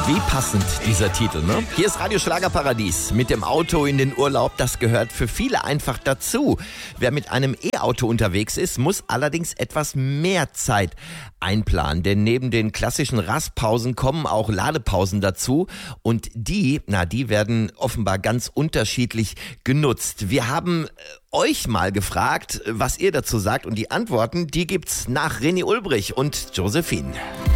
Wie passend dieser Titel, ne? Hier ist Radio Schlagerparadies. Mit dem Auto in den Urlaub, das gehört für viele einfach dazu. Wer mit einem E-Auto unterwegs ist, muss allerdings etwas mehr Zeit einplanen. Denn neben den klassischen Rastpausen kommen auch Ladepausen dazu. Und die werden offenbar ganz unterschiedlich genutzt. Wir haben euch mal gefragt, was ihr dazu sagt. Und die Antworten, die gibt's nach René Ulbrich und Josephine.